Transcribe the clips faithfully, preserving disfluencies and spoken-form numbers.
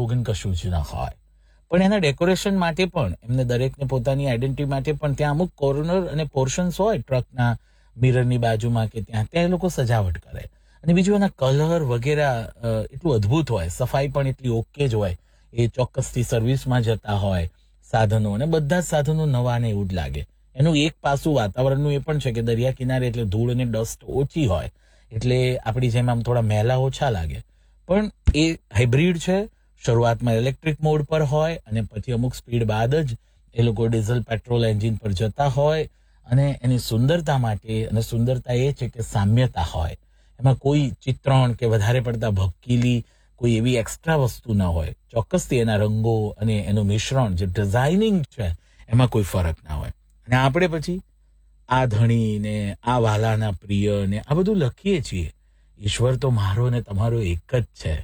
Slogan કશું જ ન હોય, પણ એના ડેકોરેશન માટે પણ એમને દરેકને પોતાની આઈડેન્ટિટી માટે પણ ત્યાં અમુક કોર્નર અને પોર્શન્સ હોય ટ્રકના મિરરની બાજુમાં કે ત્યાં ત્યાં એ લોકો સજાવટ કરે. અને બીજું એના કલર વગેરે એટલું અદ્ભુત હોય, સફાઈ પણ એટલી ઓકે જ હોય. એ ચોક્કસથી સર્વિસમાં જતા હોય સાધનો, અને બધા જ સાધનો નવા ને એવું જ લાગે. એનું એક પાસું વાતાવરણનું એ પણ છે કે દરિયા કિનારે એટલે ધૂળ અને ડસ્ટ ઓછી હોય, એટલે આપણી જેમ આમ થોડા મેલા ઓછા લાગે. પણ એ હાઇબ્રિડ છે. શરૂઆતમાં ઇલેક્ટ્રિક મોડ પર હોય અને પછી અમુક સ્પીડ બાદ જ એ લોકો ડીઝલ પેટ્રોલ એન્જિન પર જતા હોય. અને એની સુંદરતા માટે, અને સુંદરતા એ છે કે સામ્યતા હોય, એમાં કોઈ ચિત્રણ કે વધારે પડતા ભપકીલી કોઈ એવી એક્સ્ટ્રા વસ્તુ ના હોય. ચોક્કસથી એના રંગો અને એનું મિશ્રણ જે ડિઝાઇનિંગ છે એમાં કોઈ ફરક ના હોય. અને આપણે પછી આ ધણી ને આ વાલાના પ્રિય ને આ બધું લખીએ છીએ. ઈશ્વર તો મારો ને તમારો એક જ છે.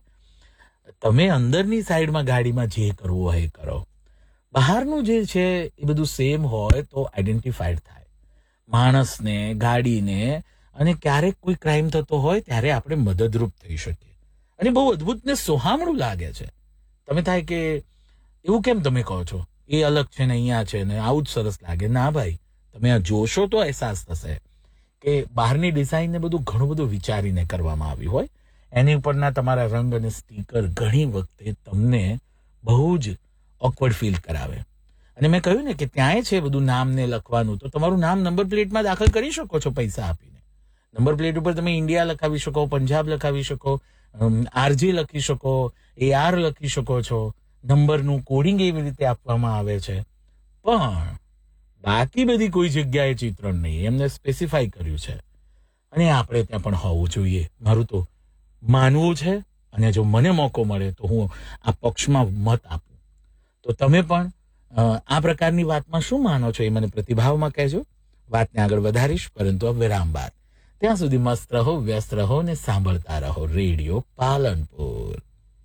તમે અંદરની સાઈડમાં ગાડીમાં જે કરવું હોય એ કરો, બહારનું જે છે એ બધું સેમ હોય તો આઈડેન્ટિફાઈડ થાય માણસને, ગાડીને. અને ક્યારેક કોઈ ક્રાઇમ થતો હોય ત્યારે આપણે મદદરૂપ થઈ શકીએ, અને બહુ અદ્ભુત ને સોહામણું લાગે છે. તમે થાય કે એવું કેમ તમે કહો છો, એ અલગ છે ને અહીંયા છે ને આવું જ સરસ લાગે. ના ભાઈ, તમે આ જોશો તો અહેસાસ થશે કે બહારની ડિઝાઇનને બધું ઘણું બધું વિચારીને કરવામાં આવ્યું હોય. એની ઉપરના તમારા રંગ અને સ્ટીકર ઘણી વખતે તમને બહુ જ ઓકવર્ડ ફીલ કરાવે. અને મેં કહ્યું ને કે ત્યાંય છે બધું નામને લખવાનું, તો તમારું નામ નંબર પ્લેટમાં દાખલ કરી શકો છો પૈસા આપીને. નંબર પ્લેટ ઉપર તમે ઇન્ડિયા લખાવી શકો, પંજાબ લખાવી શકો, આરજી લખી શકો, એ આર લખી શકો છો. નંબરનું કોડિંગ એવી રીતે આપવામાં આવે છે. પણ બાકી બધી કોઈ જગ્યાએ ચિત્રણ નહીં, એમને સ્પેસિફાઈ કર્યું છે. અને આપણે ત્યાં પણ હોવું જોઈએ, મારું તો માનવું છે. અને જો મને મોકો મળે તો હું આ પક્ષમાં મત આપું. તો તમે પણ આ પ્રકારની વાતમાં શું માનો છો એ મને પ્રતિભાવમાં કહેજો. વાતને આગળ વધારીશ, પરંતુ આ વિરામ બાદ. ત્યાં સુધી મસ્ત રહો, વ્યસ્ત રહો ને સાંભળતા રહો રેડિયો પાલનપુર.